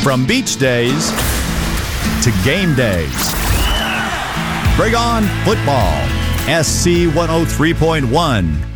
From beach days to game days. Bring on football. SC 103.1.